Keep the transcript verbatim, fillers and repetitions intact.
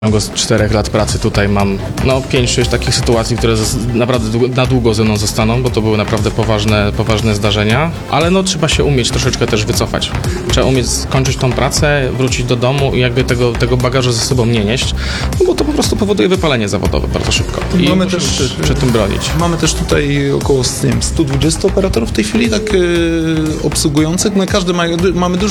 W ciągu czterech lat pracy tutaj mam no pięć sześć takich sytuacji, które naprawdę na długo ze mną zostaną, bo to były naprawdę poważne, poważne zdarzenia, ale no trzeba się umieć troszeczkę też wycofać. Trzeba umieć skończyć tą pracę, wrócić do domu i jakby tego, tego bagażu ze sobą nie nieść, no bo to po prostu powoduje wypalenie zawodowe bardzo szybko. I mamy musimy też się przed tym bronić. Mamy też tutaj około nie wiem, sto dwadzieścia operatorów w tej chwili tak yy, obsługujących. No, każdy ma, mamy dużo